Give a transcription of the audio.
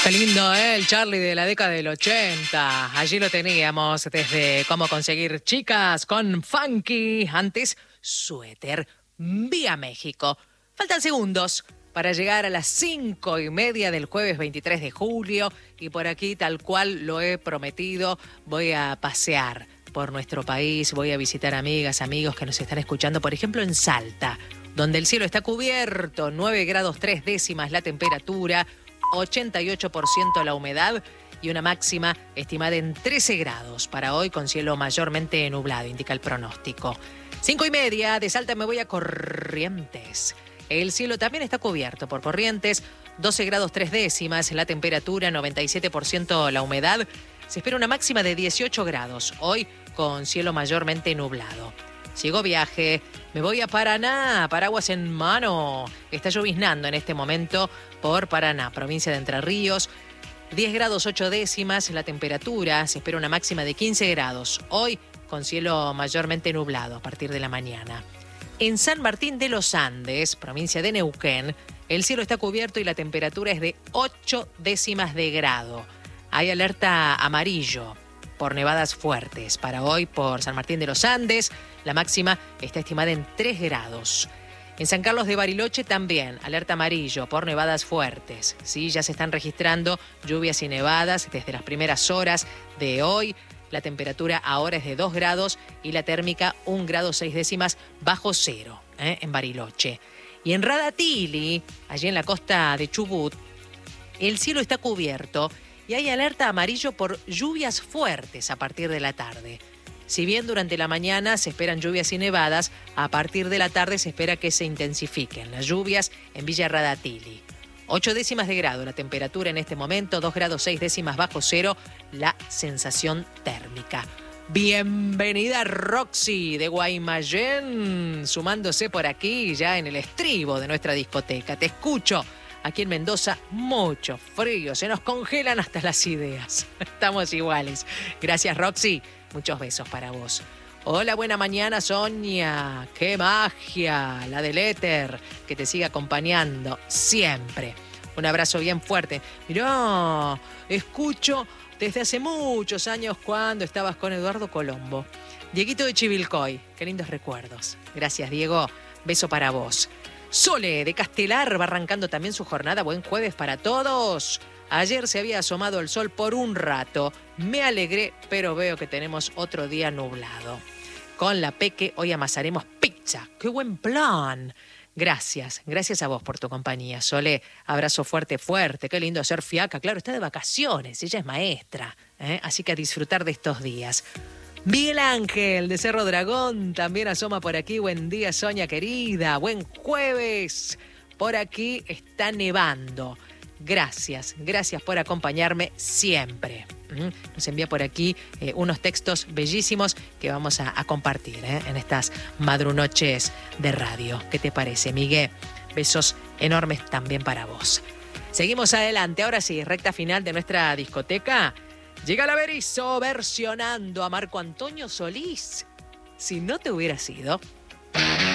Qué lindo, ¿eh? El Charlie de la década del 80. Allí lo teníamos desde Cómo conseguir chicas con Funky. Antes, Suéter, vía México. Faltan segundos para llegar a las 5:30 del jueves 23 de julio. Y por aquí, tal cual lo he prometido, voy a pasear por nuestro país. Voy a visitar amigas, amigos que nos están escuchando, por ejemplo, en Salta, donde el cielo está cubierto, 9 grados 3 décimas la temperatura, 88% la humedad y una máxima estimada en 13 grados para hoy con cielo mayormente nublado, indica el pronóstico. 5:30, de Salta me voy a Corrientes. El cielo también está cubierto por Corrientes, 12 grados 3 décimas la temperatura, 97% la humedad. Se espera una máxima de 18 grados, hoy con cielo mayormente nublado. Sigo viaje, me voy a Paraná, paraguas en mano. Está lloviznando en este momento por Paraná, provincia de Entre Ríos. 10 grados 8 décimas la temperatura, se espera una máxima de 15 grados. Hoy con cielo mayormente nublado a partir de la mañana. En San Martín de los Andes, provincia de Neuquén, el cielo está cubierto y la temperatura es de 8 décimas de grado. Hay alerta amarillo por nevadas fuertes. Para hoy por San Martín de los Andes, la máxima está estimada en 3 grados. En San Carlos de Bariloche también, alerta amarillo por nevadas fuertes. Sí, ya se están registrando lluvias y nevadas desde las primeras horas de hoy. La temperatura ahora es de 2 grados y la térmica 1 grado 6 décimas bajo cero en Bariloche. Y en Radatili, allí en la costa de Chubut, el cielo está cubierto y hay alerta amarillo por lluvias fuertes a partir de la tarde. Si bien durante la mañana se esperan lluvias y nevadas, a partir de la tarde se espera que se intensifiquen las lluvias en Villa Radatili. 8 décimas de grado la temperatura en este momento, 2 grados 6 décimas bajo cero la sensación térmica. Bienvenida Roxy de Guaymallén, sumándose por aquí ya en el estribo de nuestra discoteca. Te escucho. Aquí en Mendoza, mucho frío, se nos congelan hasta las ideas. Estamos iguales. Gracias, Roxy. Muchos besos para vos. Hola, buena mañana, Sonia. ¡Qué magia! La del éter, que te sigue acompañando siempre. Un abrazo bien fuerte. Mirá, escucho desde hace muchos años cuando estabas con Eduardo Colombo. Dieguito de Chivilcoy, qué lindos recuerdos. Gracias, Diego. Beso para vos. Sole de Castelar va arrancando también su jornada. Buen jueves para todos. Ayer se había asomado el sol por un rato. Me alegré, pero veo que tenemos otro día nublado. Con la Peque hoy amasaremos pizza. ¡Qué buen plan! Gracias a vos por tu compañía, Sole. Abrazo fuerte, fuerte. Qué lindo ser fiaca. Claro, está de vacaciones, ella es maestra, así que a disfrutar de estos días. Miguel Ángel de Cerro Dragón también asoma por aquí. Buen día, Sonia querida. Buen jueves. Por aquí está nevando. Gracias por acompañarme siempre. Nos envía por aquí unos textos bellísimos que vamos a compartir en estas madrunoches de radio. ¿Qué te parece, Miguel? Besos enormes también para vos. Seguimos adelante. Ahora sí, recta final de nuestra discoteca. Llega la Berizo versionando a Marco Antonio Solís. Si no te hubiera sido...